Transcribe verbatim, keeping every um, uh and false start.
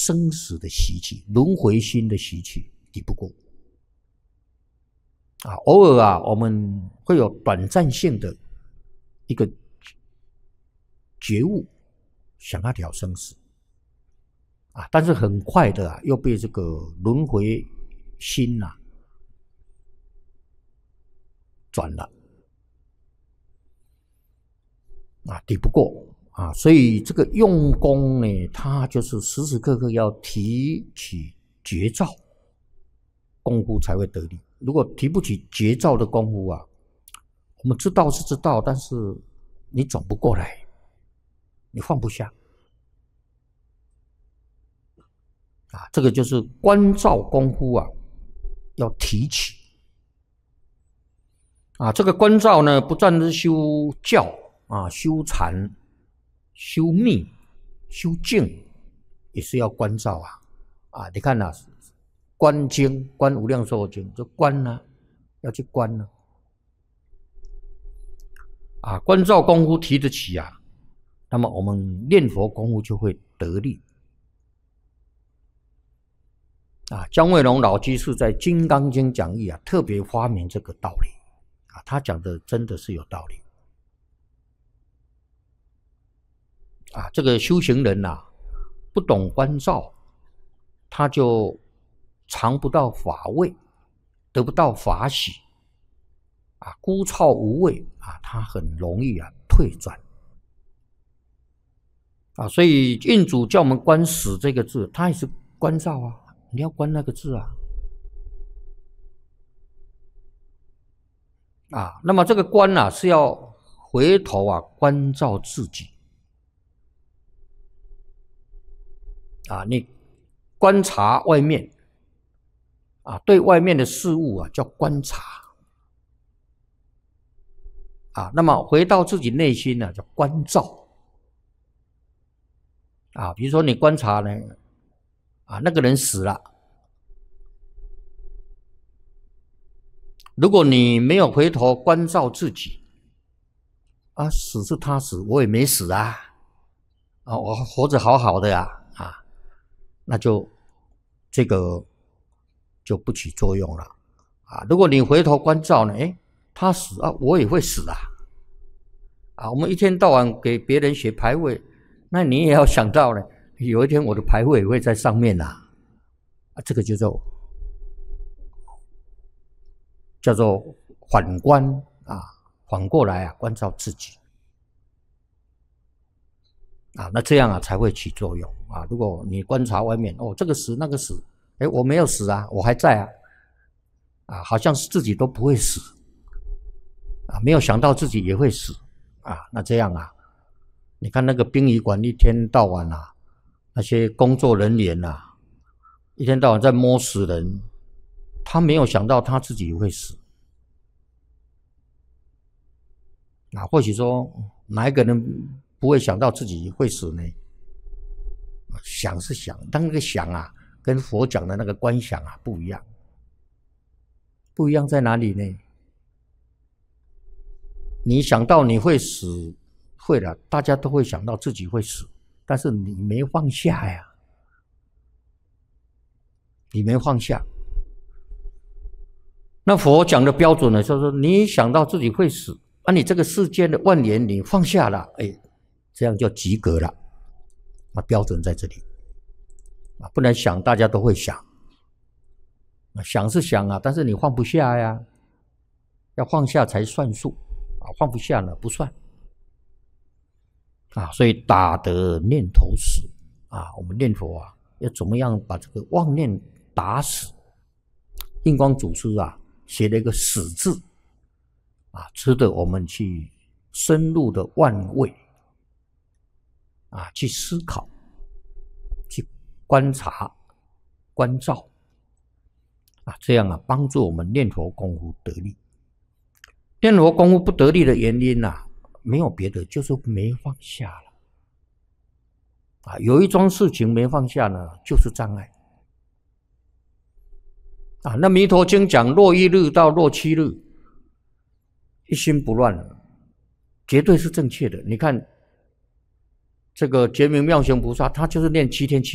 生死的习气、轮回心的习气抵不过。啊，偶尔啊，我们会有短暂性的一个觉悟，想要了生死啊，但是很快的啊，又被这个轮回心呐、啊、转了啊，抵不过啊，所以这个用功呢，它就是时时刻刻要提起觉照，功夫才会得力。如果提不起觉照的功夫啊，我们知道是知道，但是你转不过来，你放不下啊。这个就是观照功夫啊，要提起啊。这个观照呢，不但是修教啊、修禅、修密、修静，也是要观照啊啊！你看呐、啊。观经，观无量寿经，就观呢、啊，要去观呢、啊，啊，观照功夫提得起啊，那么我们念佛功夫就会得力。啊，姜惠龙老居士在《金刚经》讲义啊，特别发明这个道理啊，他讲的真的是有道理。啊，这个修行人呐、啊，不懂观照，他就尝不到法味，得不到法喜，啊，枯燥无味啊，他很容易啊退转，啊，所以印祖叫我们观死这个字，他也是观照啊，你要观那个字啊，啊，那么这个观啊是要回头啊关照自己，啊，你观察外面。啊，对外面的事物啊叫观察，啊，那么回到自己内心呢、啊、叫观照，啊，比如说你观察呢，啊，那个人死了，如果你没有回头关照自己，啊，死是他死，我也没死啊，啊，我活着好好的呀、啊，啊，那就这个。就不起作用了啊！如果你回头关照呢，哎，他死啊，我也会死啊！啊，我们一天到晚给别人写牌位，那你也要想到呢，有一天我的牌位也会在上面呐、啊！啊，这个就叫叫做反观啊，反过来啊，关照自己啊，那这样啊才会起作用啊！如果你观察外面，哦，这个死那个死。哎，我没有死啊，我还在啊，啊，好像是自己都不会死，啊，没有想到自己也会死，啊，那这样啊，你看那个殡仪馆一天到晚啊，那些工作人员啊，一天到晚在摸死人，他没有想到他自己也会死，啊，或许说哪一个人不会想到自己会死呢？想是想，但那个想啊。跟佛讲的那个观想啊不一样，不一样在哪里呢？你想到你会死，会了，大家都会想到自己会死，但是你没放下呀，你没放下。那佛讲的标准呢，就是你想到自己会死，啊，你这个世间的万年你放下了，哎，这样就及格了，那标准在这里。啊，不能想，大家都会想，想是想啊，但是你放不下呀，要放下才算数啊，放不下呢不算啊，所以打得念头死啊，我们念佛啊，要怎么样把这个妄念打死？印光祖师啊写了一个死字啊，值得我们去深入的玩味啊，去思考。观察、关照啊，这样啊，帮助我们念佛功夫得力。念佛功夫不得力的原因啊，没有别的，就是没放下了啊。有一桩事情没放下呢，就是障碍啊。那《弥陀经》讲，若一日到若七日，一心不乱，绝对是正确的。你看这个觉明妙行菩萨，他就是念七天七。